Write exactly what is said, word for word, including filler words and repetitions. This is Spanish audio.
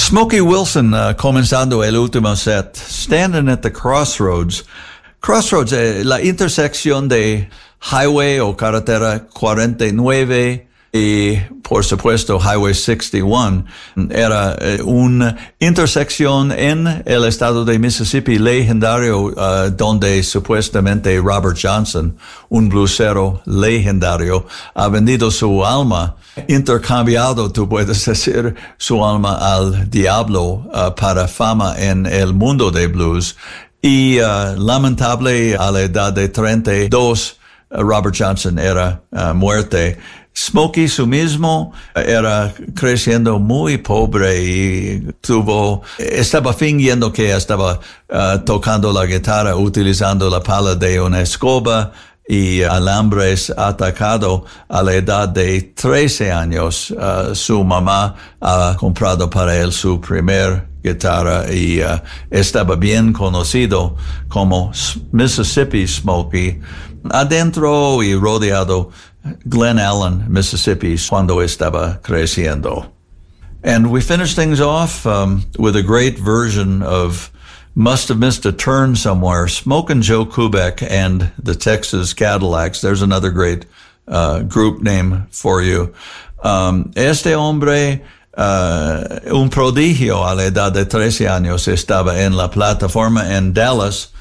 Smokey Wilson, uh, comenzando el último set, standing at the crossroads. Crossroads, eh, la intersección de Highway o Carretera cuarenta y nueve y, por supuesto, Highway sesenta y uno, era eh, una intersección en el estado de Mississippi legendario, uh, donde supuestamente Robert Johnson, un bluesero legendario, ha vendido su alma, intercambiado, tú puedes decir, su alma al diablo uh, para fama en el mundo de blues. Y uh, lamentable, a la edad de treinta y dos, uh, Robert Johnson era uh, muerte. Smokey su mismo era creciendo muy pobre y tuvo, estaba fingiendo que estaba uh, tocando la guitarra utilizando la pala de una escoba y alambres atacado a la edad de trece años. Uh, su mamá ha comprado para él su primer guitarra y uh, estaba bien conocido como Mississippi Smokey, adentro y rodeado Glen Allen, Mississippi, cuando estaba creciendo. And we finished things off um, with a great version of Must Have Missed a Turn Somewhere, Smokin' Joe Kubek and the Texas Cadillacs. There's another great uh, group name for you. Um, este hombre, uh, un prodigio a la edad de trece años, estaba en la plataforma en Dallas